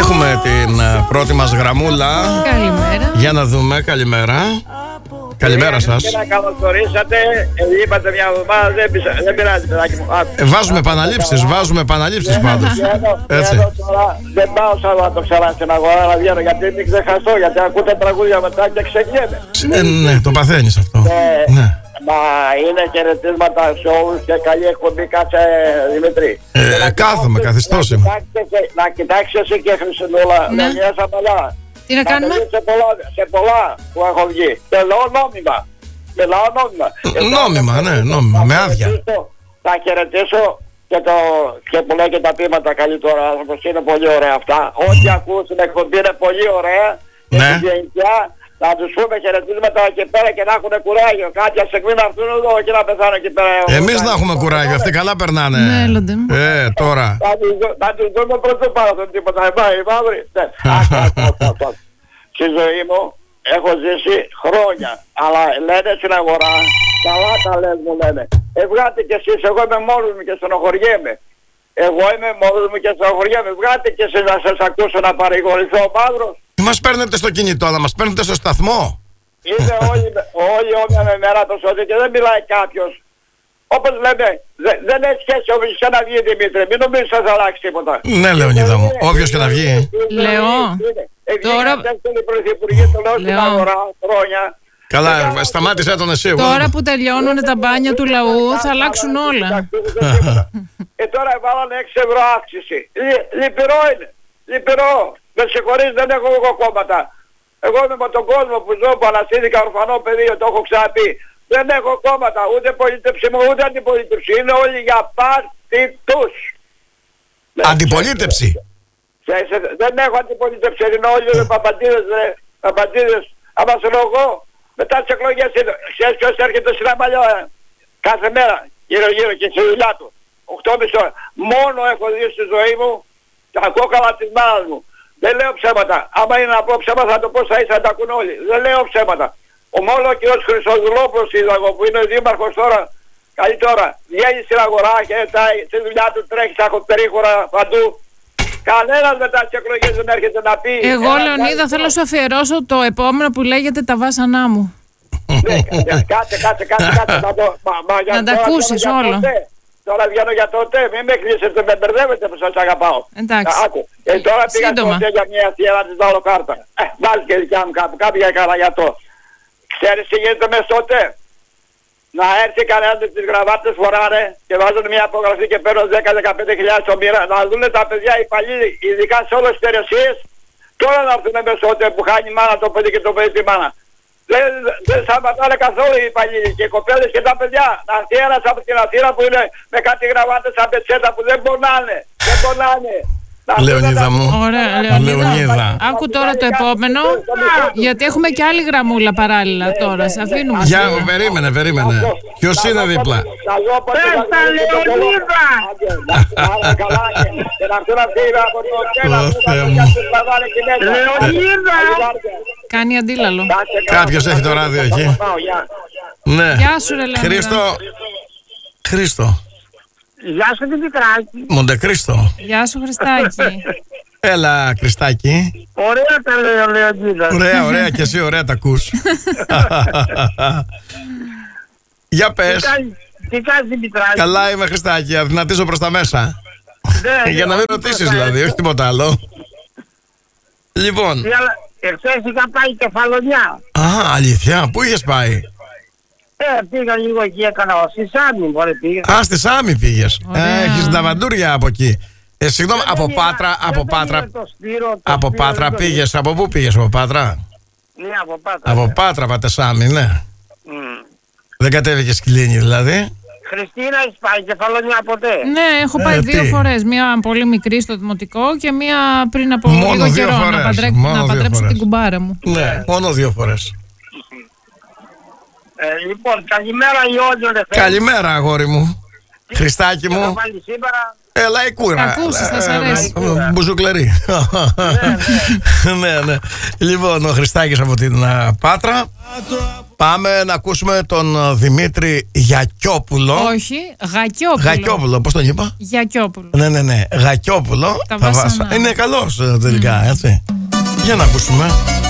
Έχουμε την πρώτη μας γραμμούλα. Καλημέρα. Για να δούμε, καλημέρα. Καλημέρα σας. Και να καλωσορίσατε. Είπατε μια εβδομάδα, δεν πειράζει, παιδάκι μου. Βάζουμε επαναλήψεις πάντως. Έτσι. Τώρα δεν πάω Σάββατο ξανά στην αγορά να βγαίνω, γιατί μην ξεχαστώ, γιατί ακούτε τραγούδια μετά και ξεγιέμαι. Ναι, το παθαίνεις αυτό. Ναι. Μα είναι χαιρετίσματα σε όλους και καλή εκπομπή, κάτσε Δημητρή. Κάθομαι, καθιστός είμαι. Να κοιτάξεις εσύ και Χρυσουλούλα, Ναι. με μια σαπαλιά. Τι να κάνουμε? Σε πολλά που έχω βγει. Μιλάω νόμιμα. Νόμιμα, ναι, νόμιμα, με άδεια. Θα χαιρετήσω και που λέει και τα πείματα καλή τώρα άνθρωπος, είναι πολύ ωραία αυτά. Ό,τι ακούς στην εκπομπή είναι πολύ ωραία. Ναι. Να τους πούμε χαιρετίσματα εκεί πέρα και να έχουν κουράγιο. Κάποια στιγμή να έρθουν εδώ και να πεθάνουν εκεί πέρα. Εμείς να έχουμε κουράγιο, αυτοί καλά περνάνε. Ναι, έλονται. Τώρα. Να τους δούμε πρώτο πάνω τον τίποτα. Οι μαύροι. Στη ζωή μου έχω ζήσει χρόνια. Αλλά λένε στην αγορά, καλά τα λες μου λένε. Βγάτε κι εσείς, εγώ είμαι μόνος μου και στενοχωριέμαι. Βγάτε κι εσείς να σας ακούσω να παρηγορηθώ ο μαύρος. Μας παίρνετε στο κινητό, να μας παίρνετε στο σταθμό. Είναι όλοι όμοια με μέρα το σώδιο και δεν μιλάει κάποιος. Όπως λέμε, δεν έχει σχέση όμως σε να βγει Δημήτρη, μην νομίζεις θα αλλάξει τίποτα. Ναι, Λεωνίδα μου, όποιος και να βγει. Λέω. Τώρα... Βγήκαν πρωθυπουργοί το λέω στην αγορά χρόνια. Καλά, σταμάτησέ τον εσύ. Τώρα που τελειώνουν τα μπάνια του λαού θα αλλάξουν όλα. Τώρα βάλανε 6 ευρώ αύξηση. Λυπηρό είναι. Λυπηρό. Με συγχωρείς, δεν έχω εγώ κόμματα. Εγώ είμαι με τον κόσμο που ζω, που ανασύνθηκα ορφανό πεδίο, το έχω ξαναπεί. Δεν έχω κόμματα, ούτε πολίτευση μου, ούτε αντιπολίτευση. Είναι όλοι για πάρτι τους. Αντιπολίτευση. Δεν έχω αντιπολίτευση, είναι όλοι παπαντίδες. Άμα σου λέω εγώ, μετά τις εκλογές, ξέρεις ποιος έρχεται στην Αμαλιό, κάθε μέρα, γύρω-γύρω και στη δουλειά του. 8,5 ώρα. Μόνο έχω δει στη ζωή μου τα κόκαλα της μάνας μου. Δεν λέω ψέματα. Άμα είναι να πω ψέματα θα το πω στα ίσα, θα τα ακούν όλοι. Δεν λέω ψέματα. Ο μόνο ο κ. Χρυσοδουλόπουλος είδα εγώ που είναι δήμαρχος τώρα, καλή τώρα, βγαίνει στην αγορά και στη δουλειά του τρέχει στα περίχωρα παντού. Κανένας μετά τις εκλογές δεν έρχεται να πει. Εγώ, Λεωνίδα, θέλω να σου αφιερώσω το επόμενο που λέγεται τα βάσανά μου. Κάτσε. Να τα ακούσεις όλο. Τώρα βγαίνω για τότε, μην με κλείσετε, με μπερδεύετε που σας αγαπάω. Εντάξει. Τώρα πήγα τότε για μια θεία να της βάλω κάρτα. Βάζει και δικιά μου κάπου για καλά για το. Ξέρεις τι γίνεται μες τότε? Να έρθει κανένας με τις γραβάτες φοράνε και βάζουν μια απογραφή και παίρνουν 10-15 χιλιάδες το μοίρα. Να δουν τα παιδιά οι παλιοί, ειδικά σε όλες τις εταιρείες. Τώρα να έρθουν μες τότε που χάνει η μάνα το παιδί και το παιδί τη μάνα. Δεν σταματάνε καθόλου οι παλιοί και οι κοπέλες και τα παιδιά. Να έρθει ένας από την Αθήνα που είναι με κάτι γραβάτες σαν πετσέτα που δεν πονάνε. Λεωνίδα μου. Ωραία, Λεωνίδα. Άκου τώρα το επόμενο, γιατί έχουμε και άλλη γραμμούλα παράλληλα τώρα. Σε αφήνουμε. Για, περίμενε. Ποιος είναι δίπλα? Πες τα Λεωνίδα! Λεωνίδα! Κάνει αντίλαλο. Κάποιος έχει το ράδιο εκεί. Ναι. Γεια σου, ρε Λεωνίδα. Χρήστο. Γεια σου Δημητράκη. Μοντεκρίστο. Γεια σου, Χριστάκη. Έλα, Χριστάκη. Ωραία τα λέει ο Λεωνίδας. Ωραία και εσύ ωραία τα ακούς. Για πες. Τι κάνεις Δημητράκη? Καλά είμαι, Χριστάκη, αδυνατίζω προς τα μέσα. Για να μην ρωτήσεις δηλαδή, όχι τίποτα άλλο. Λοιπόν. Εχθές είχα πάει Κεφαλονιά. Α, αλήθεια, πού είχες πάει? Πήγα λίγο εκεί, έκανα στη Σάμι, μπορεί πήγα. Α, στη Σάμι πήγες. Έχεις τα μαντούρια από εκεί. Συγγνώμη, από Πάτρα πήγες. Από πού πήγες, από Πάτρα? Ναι, από Πάτρα. Από Πάτρα πάτε Σάμι, ναι. Δεν κατέβηκες Κιλίνη δηλαδή? Χριστίνα, έχεις πάει Κεφαλονιά ποτέ? Ναι, έχω πάει 2 φορές. Μία πολύ μικρή στο δημοτικό και μία πριν από λίγο καιρό να παντρέψω την κουμπάρα μου. Ναι, μόνο 2 φορές. Λοιπόν, καλημέρα Ιόνιο. Καλημέρα αγόρι μου. Χριστάκι μου. Έλα η κούρα. Θα ακούσεις, θα σ' αρέσει. Μπουζουκλερή. Ναι. Λοιπόν, ο Χριστάκης από την Πάτρα. Πάμε να ακούσουμε τον Δημήτρη Γιακιόπουλο. Όχι, Γακιόπουλο. Γακιόπουλο, πώς τον είπα? Γιακιόπουλο. Ναι. Γακιόπουλο. Τα Βασανά. Είναι καλός τελικά, έτσι. Για να ακούσουμε.